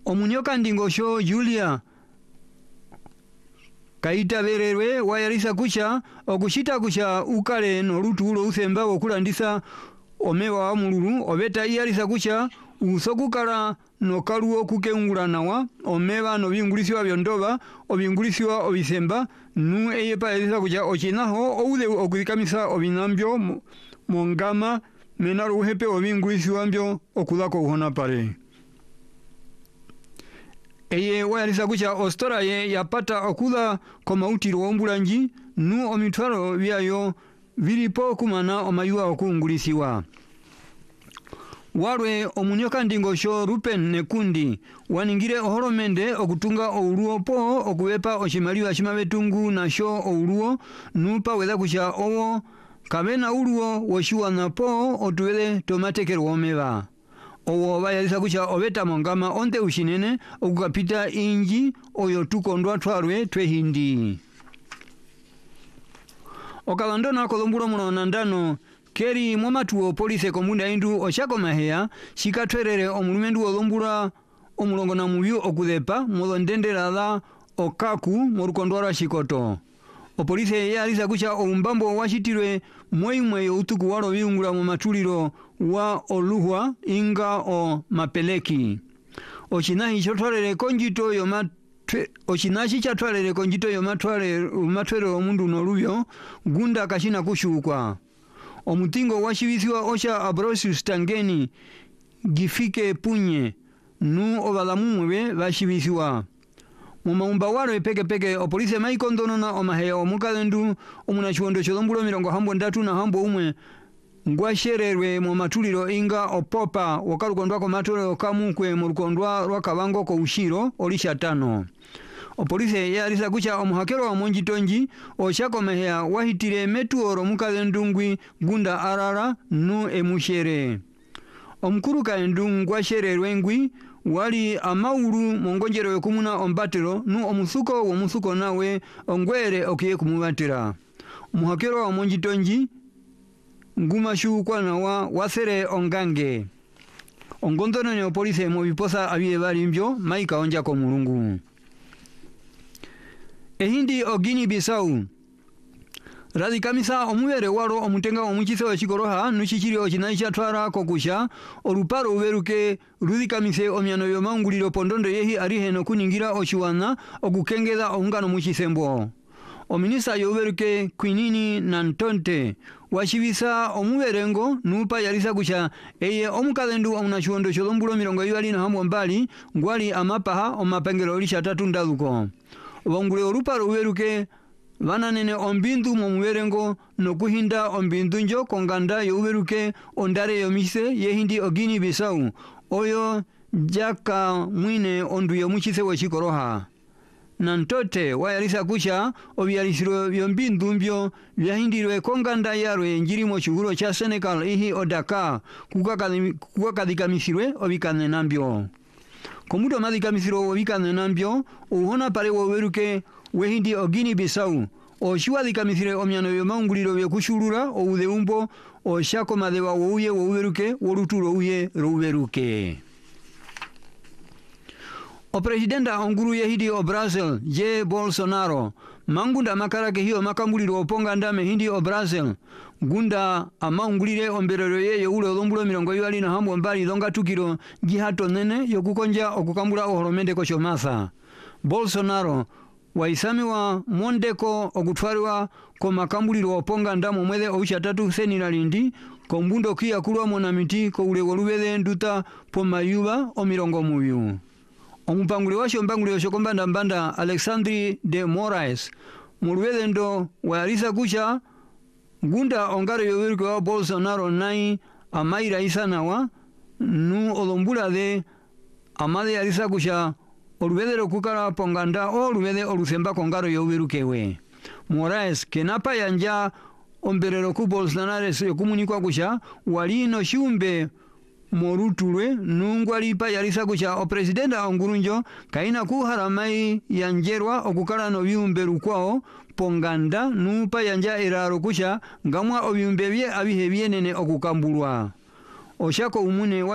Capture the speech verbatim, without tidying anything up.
Omunyoka ndingosho Julia kaita bererwe wayarisa kucha okushita kucha ukale norutulo usemba okulandisa omewa wa mululu obeta iyarisa kucha usokukala nokaluo kukengulanawa omewa no bingulisiwa byondoba obingulisiwa obisemba nu eyepa yarisa kucha ochinaho oude okuzikamisa obinambyo mongama menaru hepe obingulisiwa mbyo okudako uhona pare. Eye wayarisa kucha ostora ye yapata okuda komautiro ombulanji nu omitwaro byayo vilipo kumana omayuwa okungulisiwa. Warwe omunyoka ndingosho Rupen Nekundi waningire ohoromende okutunga ouruo po okuwepa oshimaliwa shimabetungu nasho ouruo nupa weda kucha owo kabena uruo woshiwana po otuwele tomatekero omeba. Owo bayarisa kucha obeta mongama onte ushinene okukapita inji oyo tukondwa twarwe twehindi. Okalandona kolombulo munonandano keri mwamatuo polise komunda indu oshako mahea shikatwerere omulumendu olombura omulongo na muyu okudepa molondendera la okaku morukondwara shikoto. Opolise yarisa kucha oumbambo washitirwe mweimwe utuku waro biungula mu matuliro wa oluhwa inga o mapeleki. Ochinahi chotwarere konjito yo matwe ochinashi chatwarere konjito yo matware matwere omundu norubyo gunda kashina kushukwa. Omutingo washibisiwa osha Abrosius Tangeni gifike punye nu obalamumwe bashibisiwa. Mumaumba waro peke peke opolise maikondono omahea omukalendu omunachiwondo cholombulo mirongo hambo ndatu na hambo umwe ngwashererwe mu matuliro inga opopa wakalukondwa ko matuliro kamukwe mu rukondwa rwa kabango ko ushiro olisha tano. Opolise yarisa kucha omuhakero wa monjitonji oshako mahea wahitire metuoro mukalendu ngwi gunda arara nu emushere. Omukuru kaendu ngwashererwe ngwi wali amauru mongonjero yokumuna ombatero nu omusuko wo musuko nawe ongwere okiye kumubatira. Muhakero wa monjitonji ngumashu kwa nawa wasere ongange. Ongondono ne polisi mo biposa abiye balimbyo maika onja ko mulungu. Ehindi ogini Bisau radikamisa omubere waro omutenga omuchise wa chikoroha nuchichiri ochinaisha twara kokusha oruparo uberuke rudikamise omyano yomanguliro pondondo yehi ariheno kuningira oshiwana okukengeza ongano muchisembo. Ominisa yoberuke kwinini nantonte washibisa omuberengo nupa yarisa kusha eye omukalendu omunachiwondo cholombulo mirongo ibali na hambo mbali ngwali amapaha omapengero olisha tatu ndaluko. Obongule oruparo uberuke vananene ombindu momuberengo nokuhinda ombindu njo konganda yoberuke ondare yomise yehindi ogini Bisau oyo jaka mwine ondu yomuchise wechikoroha. Nantote wayarisa kucha obyalisiro byombindu mbyo byahindirwe konganda yarwe njirimo chuguro cha Senegal ihi odaka kukakadikamisirwe obikane nambyo. Komuto madikamisiro obikane nambyo uhona pare woberuke wehindi ogini Bisau oshiwa dikamisire omyano yomanguliro byokushurura oude umbo oshako madewa wouye wouberuke woruturo uye rouberuke. O presidenta onguru yehidi o Brazil je Bolsonaro mangunda makarake hiyo makambuliro oponga ndame hindi o Brazil gunda amaungulire omberero ye ule olombulo mirongo ibali na hambo mbali longa tukiro gihato nene yokukonja okukambula ohoromende ko chomasa. Bolsonaro waisamiwa mondeko okutwariwa ko makambuliro oponga ndamo mwede ousha tatu senina lindi kombundo kia kulwa monamiti ko ule wolubele nduta po mayuba o mirongo muyu. Omupanguli washo mpanguli washo kombanda mbanda Alexandre de Moraes mulubele ndo wayarisa kucha gunda ongaro yoberuke wa Bolsonaro nai amaira isanawa nu olombula de amade yarisa kucha olubele rokukara ponganda o olubele olusemba kongaro yoberukewe. Moraes kenapa yanja omberero ku Bolsonaro yokumunikuwa kucha walino shumbe morutulwe nungwalipa yarisa kucha o presidenta ongurunjo kaina kuharamai yanjerwa okukala no byumbe rukwao ponganda nupa yanja eraro kucha ngamwa obyumbe bye abihe byenene okukambulwa oshako umune wa